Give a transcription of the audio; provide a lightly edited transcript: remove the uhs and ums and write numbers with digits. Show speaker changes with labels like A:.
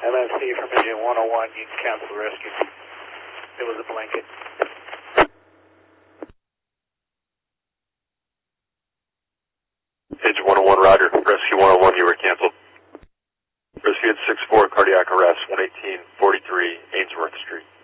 A: MFC from engine 101, you can cancel the rescue. It was a blanket.
B: Engine 101, roger. Rescue 101, you were canceled. Rescue at 6-4, cardiac arrest, 118-43, Ainsworth Street.